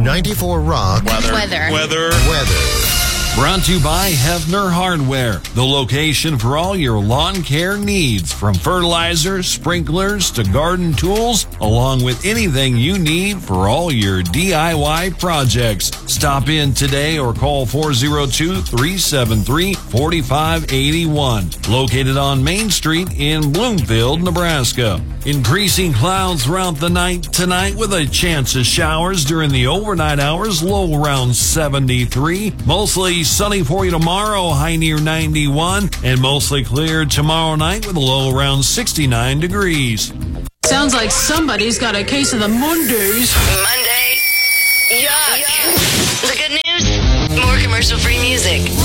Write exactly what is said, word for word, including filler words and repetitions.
ninety-four Rock. Weather. Weather. Weather. Weather. Brought to you by Hefner Hardware, the location for all your lawn care needs, from fertilizer, sprinklers, to garden tools, along with anything you need for all your D I Y projects. Stop in today or call four oh two, three seven three, four five eight one. Located on Main Street in Bloomfield, Nebraska. Increasing clouds throughout the night tonight with a chance of showers during the overnight hours, low around seventy-three. Mostly sunny for you tomorrow, high near ninety-one, and mostly clear tomorrow night with a low around sixty-nine degrees. Sounds like somebody's got a case of the Mondays. Monday. Yuck. The good news? More commercial-free music.